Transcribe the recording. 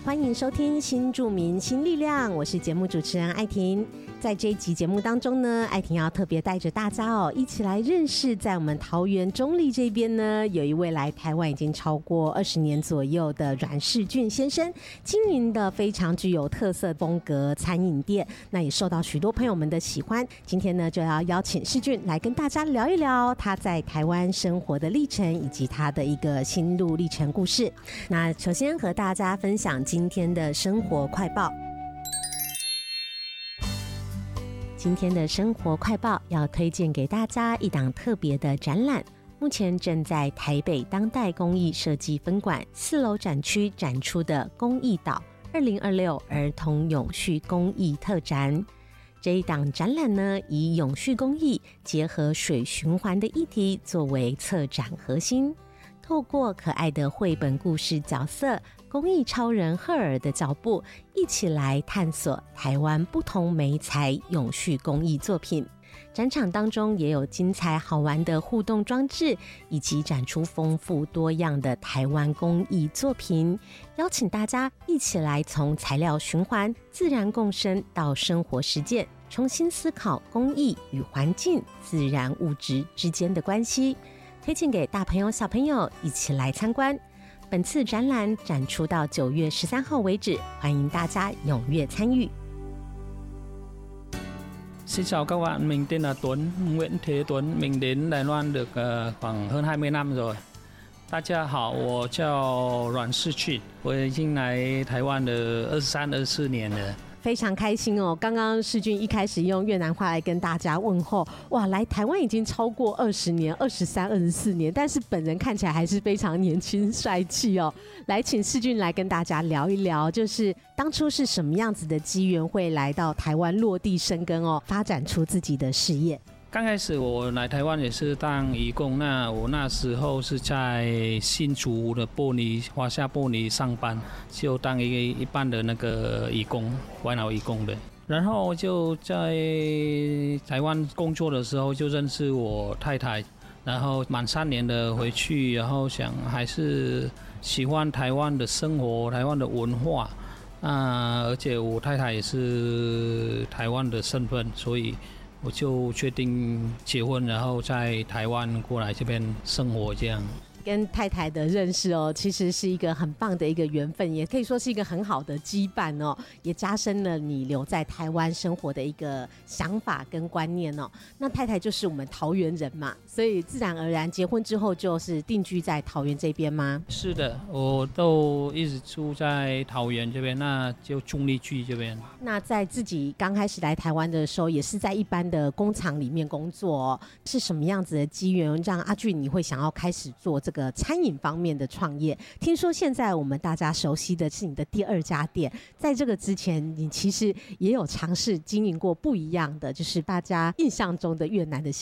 欢迎收听新住民新力量，我是节目主持人艾婷。在这一集节目当中呢，艾婷要特别带着大家一起来认识在我们桃园中坜这边呢，有一位来台湾已经超过20年左右的阮世俊先生，经营的非常具有特色风格餐饮店，那也受到许多朋友们的喜欢。今天呢，就要邀请世俊来跟大家聊一聊他在台湾生活的历程，以及他的一个心路历程故事。那首先和大家分享今天的生活快报。今天的生活快报要推荐给大家一档特别的展览，目前正在台北当代工艺设计分馆4楼展区展出的工艺岛2026儿童永续工艺特展。这一档展览呢，以永续工艺结合水循环的议题作为策展核心，透过可爱的绘本故事角色工艺超人赫尔的脚步，一起来探索台湾不同媒材永续工艺作品。展场当中也有精彩好玩的互动装置，以及展出丰富多样的台湾工艺作品，邀请大家一起来从材料循环、自然共生到生活实践，重新思考工艺与环境、自然物质之间的关系。推荐给大朋友小朋友一起来参观。本次展览展出到9月13号为止，欢迎大家踊跃参与。 Xin chào các bạn, mình tên là Tuấn, Nguyễn Thế Tuấn, mình đến Đài Loan được khoảng hơn 20 năm rồi. 大家好，我叫阮世俊，我已经来台湾的23、24年了。 非常开心哦！刚刚世俊一开始用越南话来跟大家问候，哇，来台湾已经超过20年，23、24年，但是本人看起来还是非常年轻帅气哦。来，请世俊来跟大家聊一聊，就是当初是什么样子的机缘会来到台湾落地生根哦，发展出自己的事业。 刚开始我来台湾也是当移工，那我那时候是在新竹的华夏玻璃上班，就当一般的那个移工，外劳移工的。然后就在台湾工作的时候就认识我太太，然后满3年的回去，然后想还是喜欢台湾的生活、台湾的文化，而且我太太也是台湾的身份，所以我就决定结婚，然后在台湾过来这边生活这样。 跟太太的认识哦，其实是一个很棒的一个缘分，也可以说是一个很好的羁绊哦，也加深了你留在台湾生活的一个想法跟观念哦。那太太就是我们桃园人嘛，所以自然而然结婚之后就是定居在桃园这边吗？ 是的，我都一直住在桃园这边，那就中坜区这边。 那在自己刚开始来台湾的时候，也是在一般的工厂里面工作哦，是什么样子的机缘让阿俊你会想要开始做这个餐饮方面的创业？听说现在我们大家熟悉的是你的第2家店，在这个之前你其实也有尝试经营过不一样的，就是大家印象中的越南的